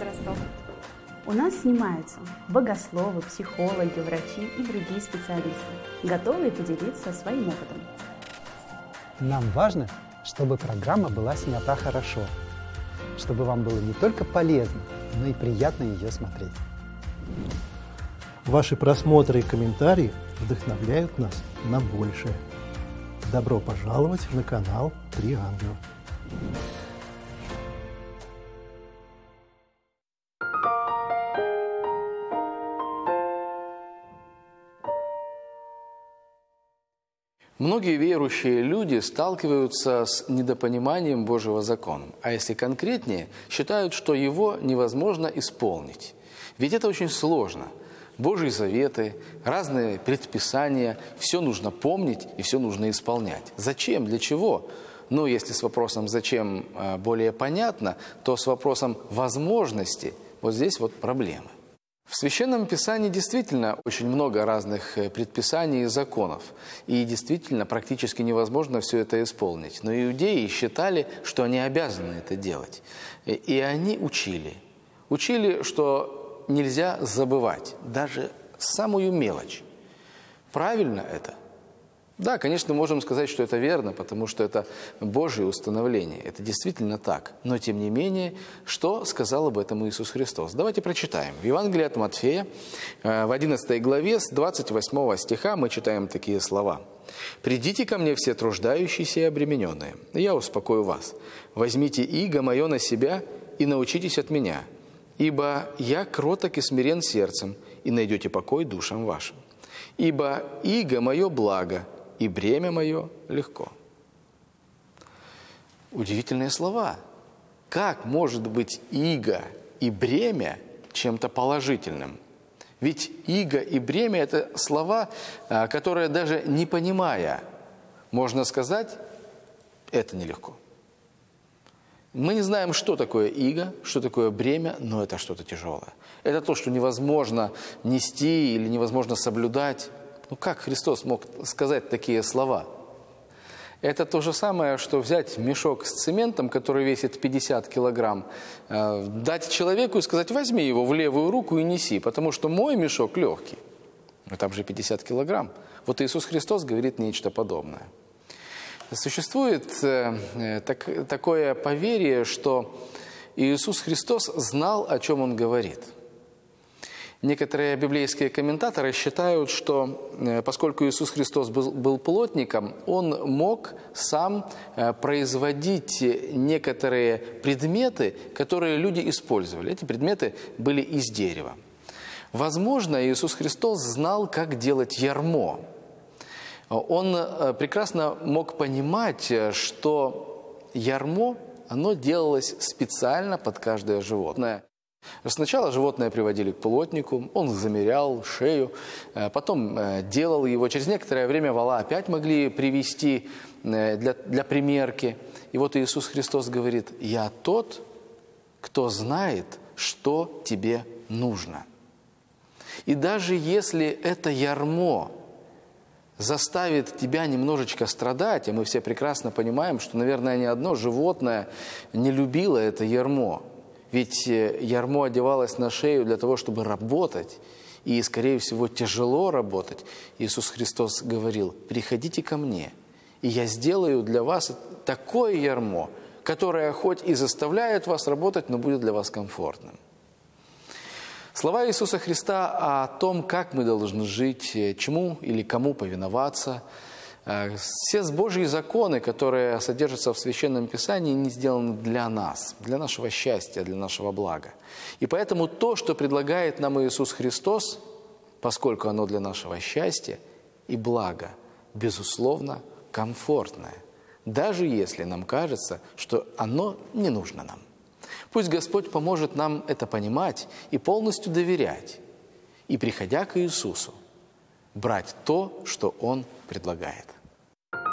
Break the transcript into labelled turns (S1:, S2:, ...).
S1: возрастов. У нас снимаются богословы, психологи, врачи и другие специалисты, готовые поделиться своим опытом.
S2: Нам важно, чтобы программа была снята хорошо, чтобы вам было не только полезно, но и приятно ее смотреть.
S3: Ваши просмотры и комментарии вдохновляют нас на большее. Добро пожаловать на канал «Три ангела».
S4: Многие верующие люди сталкиваются с недопониманием Божьего закона, а если конкретнее, считают, что его невозможно исполнить. Ведь это очень сложно. Божьи заветы, разные предписания, все нужно помнить и все нужно исполнять. Зачем? Для чего? Ну, если с вопросом «зачем» более понятно, то с вопросом возможности вот здесь вот проблемы. В Священном Писании действительно очень много разных предписаний и законов. И действительно практически невозможно все это исполнить. Но иудеи считали, что они обязаны это делать. И они учили. Учили, что нельзя забывать даже самую мелочь. Правильно это? Да, конечно, можем сказать, что это верно, потому что это Божье установление. Это действительно так. Но, тем не менее, что сказал об этом Иисус Христос? Давайте прочитаем. В Евангелии от Матфея, в 11 главе, с 28 стиха мы читаем такие слова. «Придите ко мне все труждающиеся и обремененные, и я успокою вас. Возьмите иго мое на себя и научитесь от меня, ибо я кроток и смирен сердцем, и найдете покой душам вашим. Ибо иго мое благо, и бремя мое легко». Удивительные слова. Как может быть иго и бремя чем-то положительным? Ведь иго и бремя – это слова, которые даже не понимая, можно сказать, это нелегко. Мы не знаем, что такое иго, что такое бремя, но это что-то тяжелое. Это то, что невозможно нести или невозможно соблюдать. Ну как Христос мог сказать такие слова? Это то же самое, что взять мешок с цементом, который весит 50 килограмм, дать человеку и сказать: возьми его в левую руку и неси, потому что мой мешок легкий. Но там же 50 килограмм. Вот Иисус Христос говорит нечто подобное. Существует такое поверье, что Иисус Христос знал, о чем Он говорит. Некоторые библейские комментаторы считают, что поскольку Иисус Христос был плотником, Он мог сам производить некоторые предметы, которые люди использовали. Эти предметы были из дерева. Возможно, Иисус Христос знал, как делать ярмо. Он прекрасно мог понимать, что ярмо, оно делалось специально под каждое животное. Сначала животное приводили к плотнику, он замерял шею, потом делал его. Через некоторое время вола опять могли привести для примерки. И вот Иисус Христос говорит: «Я тот, кто знает, что тебе нужно». И даже если это ярмо заставит тебя немножечко страдать, а мы все прекрасно понимаем, что, наверное, ни одно животное не любило это ярмо. Ведь ярмо одевалось на шею для того, чтобы работать, и, скорее всего, тяжело работать. Иисус Христос говорил: «Приходите ко мне, и я сделаю для вас такое ярмо, которое хоть и заставляет вас работать, но будет для вас комфортным». Слова Иисуса Христа о том, как мы должны жить, чему или кому повиноваться, все Божьи законы, которые содержатся в Священном Писании, не сделаны для нас, для нашего счастья, для нашего блага. И поэтому то, что предлагает нам Иисус Христос, поскольку оно для нашего счастья и блага, безусловно, комфортное, даже если нам кажется, что оно не нужно нам. Пусть Господь поможет нам это понимать и полностью доверять, и, приходя к Иисусу, брать то, что Он предлагает.